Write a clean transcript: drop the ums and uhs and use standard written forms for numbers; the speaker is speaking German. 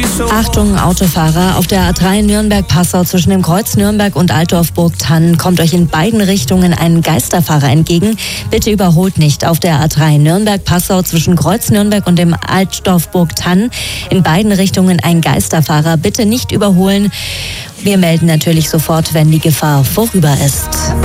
Achtung, Autofahrer, auf der A3 Nürnberg-Passau zwischen dem Kreuz Nürnberg und Altdorf-Burgthann kommt euch in beiden Richtungen ein Geisterfahrer entgegen. Bitte überholt nicht. Auf der A3 Nürnberg-Passau zwischen Kreuz Nürnberg und dem Altdorf-Burgthann in beiden Richtungen ein Geisterfahrer. Bitte nicht überholen. Wir melden natürlich sofort, wenn die Gefahr vorüber ist.